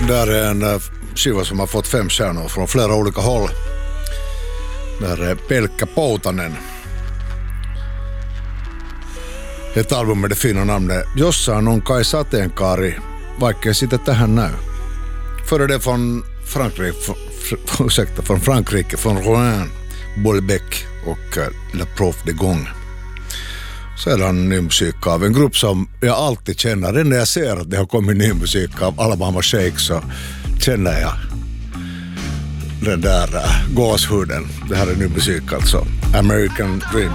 Där är en skiva som har fått 5 stjärnor från flera olika håll. Där är Pelkkä Poutanen. Ett album med det fina namnet Jossain on kai sateenkaari, vaikka sitä tähän näy. Före det från Frankrike, från Rouen, Bolbec och La Prof de Gong. Sedan ny musik av en grupp som jag alltid känner. När jag ser att det har kommit ny musik av Alabama Shake så känner jag den där gåshuden. Det här är ny musik alltså. American Dream.